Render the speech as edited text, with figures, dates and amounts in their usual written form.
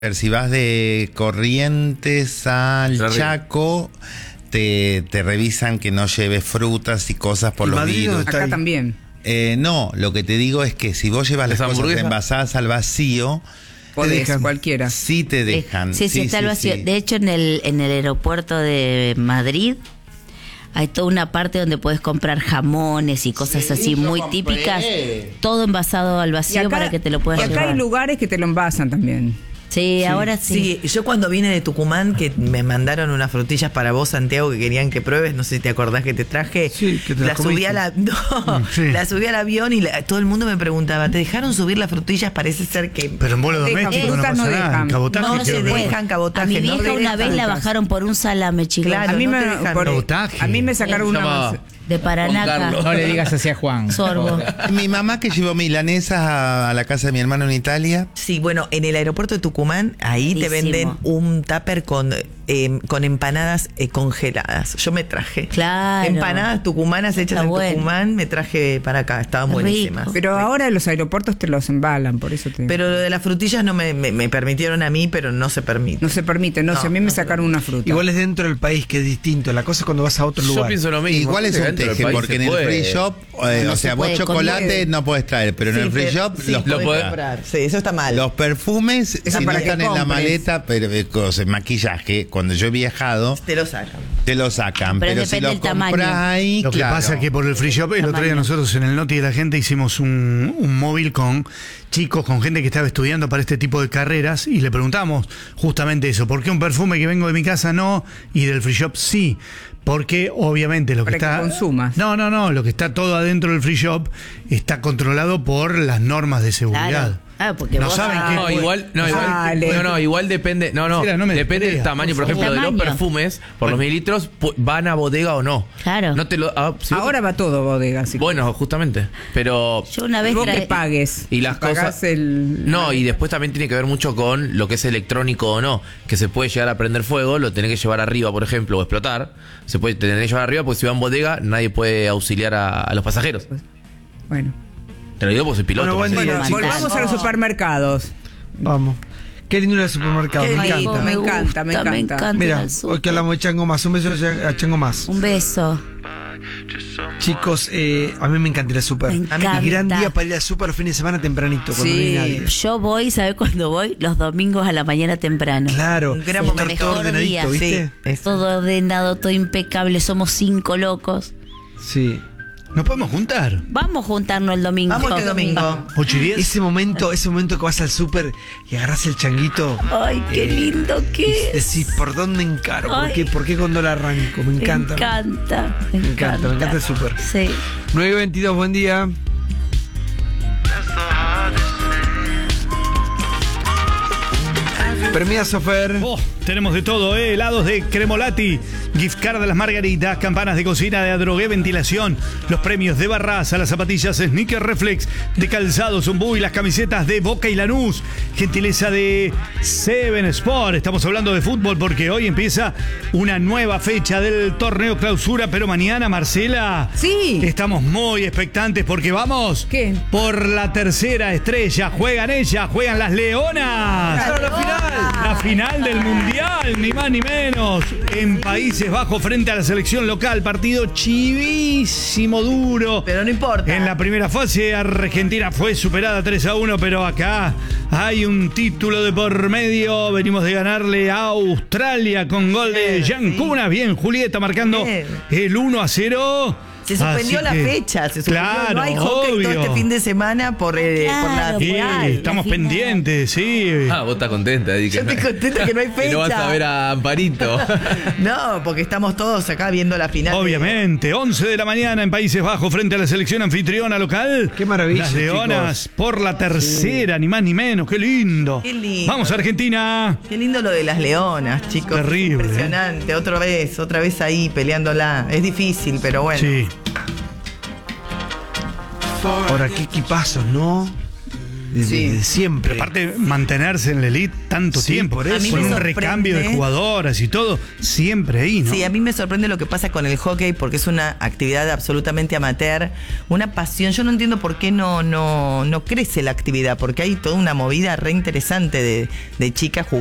Si vas de Corrientes al Chaco, te revisan que no lleves frutas y cosas por los vidrios. Acá también. No, lo que te digo es que si vos llevas las cosas envasadas al vacío, podés, cualquiera. Sí te dejan. Sí, está al vacío. Sí. De hecho, en el aeropuerto de Madrid hay toda una parte donde puedes comprar jamones y cosas así muy típicas, todo envasado al vacío para que te lo puedas llevar. Y acá hay lugares que te lo envasan también. Sí, ahora sí. Sí, yo cuando vine de Tucumán, que me mandaron unas frutillas para vos, Santiago, que querían que pruebes, no sé si te acordás que te traje. Sí, que te la subí la subí al avión y todo el mundo me preguntaba, ¿te dejaron subir las frutillas? Parece ser que... Pero en vuelo doméstico no pasa nada, en cabotaje. No se dejan cabotaje. A mi vieja una vez la bajaron por un salame, chicos. Claro, a mí me sacaron una... De Paraná. No le digas así a Juan. Sorbo. Mi mamá que llevó milanesas a la casa de mi hermano en Italia. Sí, bueno, en el aeropuerto de Tucumán, ahí te venden un tupper con empanadas congeladas. Yo me traje empanadas tucumanas hechas en Tucumán, me traje para acá, estaban buenísimas. Pero ahora los aeropuertos te los embalan, por eso te... Pero lo de las frutillas no me permitieron a mí, pero no se permite. No se permite, si a mí me sacaron una fruta. Igual es dentro del país, que es distinto. La cosa es cuando vas a otro lugar. Yo pienso lo mismo. Igual es un teje, porque en el free shop, o sea, vos chocolate no podés traer, pero en el free shop los podés comprar. Sí, eso está mal. Los perfumes, si no están en la maleta, pero maquillaje, cuando yo he viajado, te lo sacan. Pero si lo compras ahí, lo que pasa es que por el free shop, el otro día nosotros en el Noti de la Gente hicimos un móvil con chicos, con gente que estaba estudiando para este tipo de carreras, y le preguntamos justamente eso: ¿por qué un perfume que vengo de mi casa no y del free shop sí? Porque obviamente lo que está... que consumas. No, lo que está todo adentro del free shop está controlado por las normas de seguridad. Claro. Porque no saben qué. Igual depende. Depende del tamaño. Por ejemplo, de los perfumes, por los mililitros, van a bodega o no. Claro. No te lo, ahora va todo bodega. Bueno, justamente. Pero. Yo una vez que pagues. Y las cosas. Y después también tiene que ver mucho con lo que es electrónico o no. Que se puede llegar a prender fuego, lo tenés que llevar arriba, por ejemplo, o explotar. Se puede tener que llevar arriba, porque si va en bodega, nadie puede auxiliar a los pasajeros. Bueno. Te lo digo porque soy piloto. Volvamos a los supermercados. Vamos. Qué lindo el supermercado. Me encanta. Mira, hoy que hablamos de Chango Más. Un beso a Chango Más. Un beso. Chicos, a mí me encanta ir al super. Mi gran día para ir al super los fines de semana tempranito, cuando no hay nadie. Yo voy, ¿sabes cuándo voy? Los domingos a la mañana temprano. Claro, un gran momento. Todo ordenadito, ¿viste? Sí, todo ordenado, todo impecable. Somos 5 locos. Sí. ¿Nos podemos juntar? Vamos a juntarnos el domingo. Vamos el domingo. 8:10. Ese momento que vas al súper y agarras el changuito. Ay, qué lindo que es. Decís, ¿por dónde encaro? ¿Por qué cuando la arranco? Me encanta. Me encanta el súper. Sí. 9:22, buen día. Premia Sofer. Tenemos de todo, helados de Cremolati, gift card de las Margaritas, campanas de cocina de Adrogué Ventilación, los premios de Barraza, las zapatillas Sneaker Reflex de Calzado Zumbú y las camisetas de Boca y Lanús, gentileza de Seven Sport. Estamos hablando de fútbol porque hoy empieza una nueva fecha del torneo clausura, pero mañana, Marcela, estamos muy expectantes porque vamos por la tercera estrella. Juegan las Leonas. La final del Mundial, ni más ni menos, en Países Bajos frente a la selección local. Partido chivísimo, duro. Pero no importa. En la primera fase, Argentina fue superada 3-1, pero acá hay un título de por medio. Venimos de ganarle a Australia con gol de Jan Cuna. Bien, Julieta marcando el 1-0. Se suspendió la fecha, Claro, no hay hockey todo este fin de semana por la final. Estamos pendientes, vos estás contenta. Yo estoy contenta que no hay fecha. Y no vas a ver a Amparito. No, porque estamos todos acá viendo la final. Obviamente, 11 de la mañana en Países Bajos frente a la selección anfitriona local. Qué maravilla, las Leonas, chicos, por la tercera, ni más ni menos. Qué lindo. Qué lindo. Vamos a Argentina. Qué lindo lo de las Leonas, chicos. Terrible. Impresionante. Otra vez ahí peleándola. Es difícil, pero bueno. Sí. Ahora, qué equipazos, ¿no? siempre. Pero aparte, mantenerse en la elite tanto tiempo, por eso. con un recambio de jugadoras y todo, siempre ahí, ¿no? Sí, a mí me sorprende lo que pasa con el hockey, porque es una actividad absolutamente amateur, una pasión. Yo no entiendo por qué no crece la actividad, porque hay toda una movida re interesante de chicas jugando